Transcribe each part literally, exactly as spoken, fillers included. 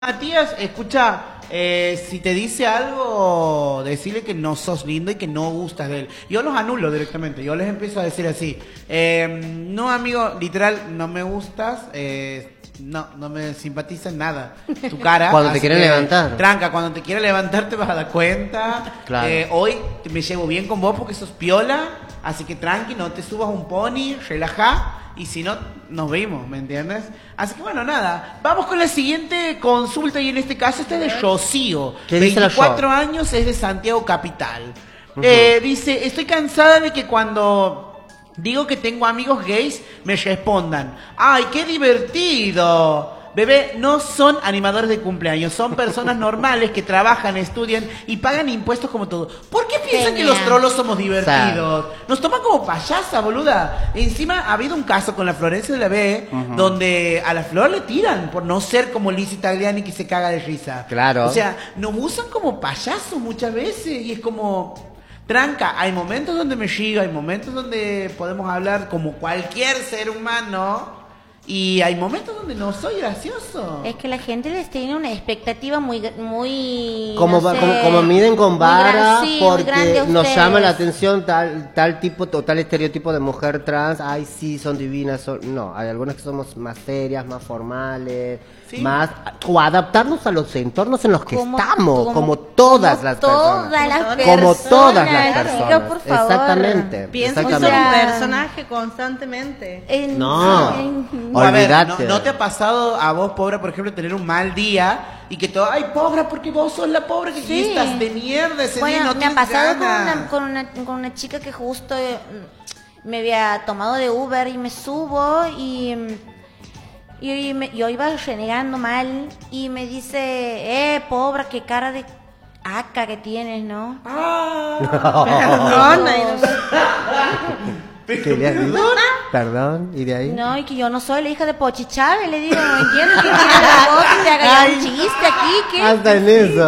Matías, escucha, eh, si te dice algo, decirle que no sos lindo y que no gustas de él. Yo los anulo directamente, yo les empiezo a decir así. Eh, no, amigo, literal, no me gustas, eh, no, no me simpatiza en nada. Tu cara. Cuando te quieren levantar. Tranca, cuando te quiera levantar te vas a dar cuenta. Claro. Eh, hoy me llevo bien con vos porque sos piola, así que tranqui, no te subas un pony, relajá. Y si no, nos vimos, ¿me entiendes? Así que bueno, nada. Vamos con la siguiente consulta y en este caso este es de Rocío. ¿Qué dice la veinticuatro Ro? años, es de Santiago Capital. Uh-huh. Eh, dice, estoy cansada de que cuando digo que tengo amigos gays me respondan, ¡ay, qué divertido! Bebé, no son animadores de cumpleaños, son personas normales que trabajan, estudian y pagan impuestos como todo. ¿Por qué piensan Genial. que los trolos somos divertidos? Nos toman como payasa, boluda. Encima ha habido un caso con la Florencia de la B, uh-huh, donde a la Flor le tiran por no ser como Lizzy Tagliani que se caga de risa. Claro. O sea, nos usan como payasos muchas veces y es como... Tranca, hay momentos donde me sigo, hay momentos donde podemos hablar como cualquier ser humano... Y hay momentos donde no soy gracioso. Es que la gente les tiene una expectativa muy, muy Como, no sé, como, como miden con muy vara, gran- sí, muy grande porque a nos ustedes. llama la atención tal tal tipo, o tal estereotipo de mujer trans. Ay, sí, son divinas. Son... No, hay algunas que somos más serias, más formales, sí, más... O adaptarnos a los entornos en los que Como- estamos, como, como- todas como las todas personas. las Como personas, todas las chica, personas. por favor. Exactamente. Piensa que son exactamente. un personaje constantemente. En- No. en- O a ver, Olvídate. ¿no, ¿no te ha pasado a vos, pobre, por ejemplo, tener un mal día y que todo, ay, pobre, porque vos sos la pobre que Sí. estás de mierda ese día y Bueno, no me ha tienes pasado con ganas? una, con, una, con una chica que justo eh, me había tomado de Uber y me subo y, y, y me- yo iba renegando mal y me dice, eh, pobre, qué cara de aca que tienes, ¿no? Ah, Perdona, y no- ¿Qué le has dicho? Perdón, ¿y de ahí? No, y que yo no soy la hija de Pochi Chávez, le digo, no entiendo que tiene vos que te haga ya un chiste aquí, ¿qué? Hasta en eso.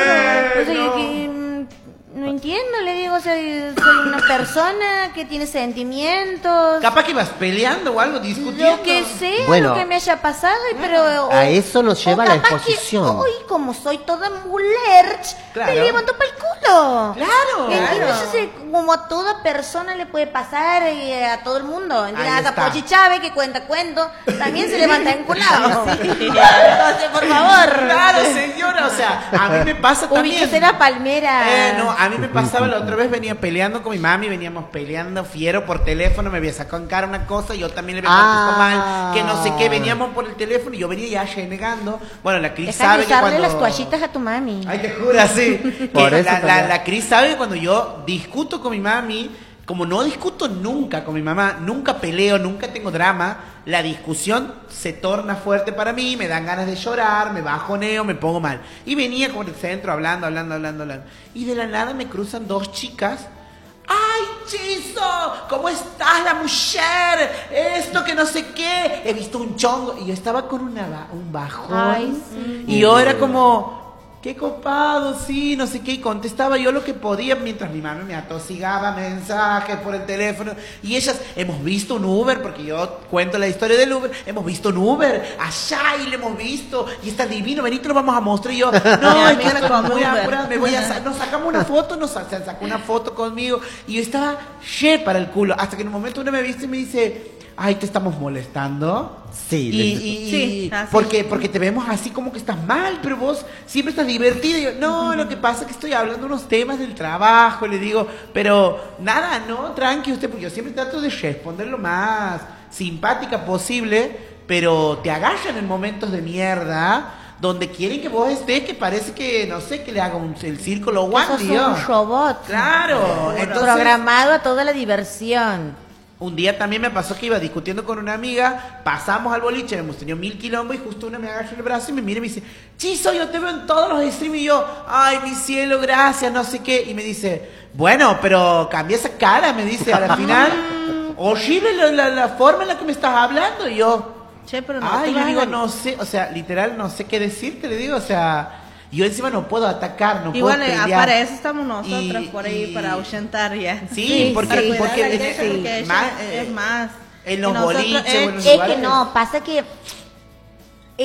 O sea, yo que, mm, no entiendo, le digo, o sea, soy una persona que tiene sentimientos. capaz que ibas peleando o algo, discutiendo. Lo que sea, Bueno, lo que me haya pasado, y- pero... a eso nos lleva o la capaz exposición. Que hoy, como soy toda mulerch, Claro. me levanto para el culo. Claro, ¿Entiendes? claro. Eso es como a toda persona le puede pasar y a todo el mundo. ¿Entiendes? Ahí Hasta está. Pochi Chávez, que cuenta cuento, también se levanta enculado. Entonces, por favor. Claro, señora, o sea, a mí me pasa también. Ubíquese la palmera. Eh, no, a mí me pasaba la otra vez, venía peleando con mi mami, veníamos peleando fiero por teléfono, me había sacado en cara una cosa, yo también le había contestado Ah. mal, que no sé qué, veníamos por el teléfono y yo venía ya renegando. Bueno, la Cris Deja sabe de que usarle cuando... las toallitas a tu mami. Ay, te juro, sí. Por Que eso la, la, también. la Cris sabe que cuando yo discuto con mi mami, como no discuto nunca con mi mamá, nunca peleo, nunca tengo drama, la discusión se torna fuerte para mí, me dan ganas de llorar, me bajoneo, me pongo mal. Y venía como en el centro hablando, hablando, hablando, hablando. Y de la nada me cruzan dos chicas. ¡Ay, Chizo! ¿Cómo estás, la mujer? Esto que no sé qué. He visto un chongo. Y yo estaba con una ba- un bajón. Ay, sí. Y yo era como... Qué copado, sí, no sé qué, y contestaba yo lo que podía mientras mi mamá me atosigaba mensajes por el teléfono. Y ellas, hemos visto un Uber, porque yo cuento la historia del Uber, hemos visto un Uber, allá y le hemos visto, y está divino, vení, te lo vamos a mostrar. Y yo, no, es que Mira estoy con muy Uber. apurada, me voy a sa- nos sacamos una foto, nos sa- se sacó una foto conmigo, y yo estaba che para el culo, hasta que en un momento uno me viste y me dice, ay, te estamos molestando. Sí, y, le- y- Sí, y- así. porque, porque te vemos así como que estás mal, pero vos siempre estás divertida. Y yo, no, lo que pasa es que estoy hablando unos temas del trabajo, le digo, pero nada, no, tranqui usted, porque yo siempre trato de responder lo más simpática posible, pero te agarran en momentos de mierda donde quieren que vos estés, que parece que, no sé, que le haga un, el círculo Sos one, un Dios. robot. Claro, entonces... Programado a toda la diversión. Un día también me pasó que iba discutiendo con una amiga, pasamos al boliche, hemos tenido mil quilombos y justo una me agarra el brazo y me mira y me dice, Chizo, yo te veo en todos los streams y yo, ay, mi cielo, gracias, no sé qué. Y me dice, bueno, pero cambia esa cara, me dice, a la final, horrible la, la, la forma en la que me estás hablando. Y yo, Che, pero no ay, te le vas digo, a- no sé, o sea, literal, no sé qué decirte, le digo, o sea... Yo encima no puedo atacar, no Igual, puedo eh, pelear. para eso estamos nosotras Y- por ahí, y- para ahuyentar ya. Sí, Sí, porque, Para cuidar porque a la es- gente, sí, porque ella más, es eh, más. en que los nosotros, boliches, eh, o en los Es lugares. que no, pasa que eh,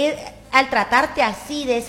al tratarte así, de esa